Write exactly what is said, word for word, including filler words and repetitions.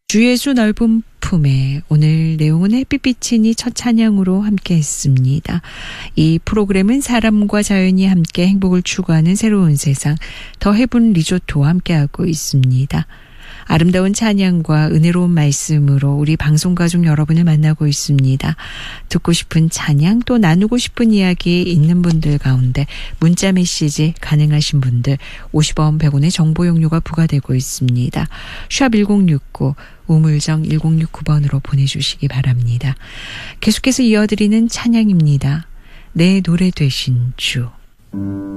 주 예수 넓은 품에 오늘 내용은 햇빛 비치니 첫 찬양으로 함께 했습니다. 이 프로그램은 사람과 자연이 함께 행복을 추구하는 새로운 세상 더 헤븐 리조트와 함께하고 있습니다. 아름다운 찬양과 은혜로운 말씀으로 우리 방송가족 여러분을 만나고 있습니다. 듣고 싶은 찬양 또 나누고 싶은 이야기 있는 분들 가운데 문자 메시지 가능하신 분들 오십 원 백 원의 정보 용료가 부과되고 있습니다. 샵 일공육구 우물정 일공육구 번으로 보내주시기 바랍니다. 계속해서 이어드리는 찬양입니다. 내 노래 되신 주.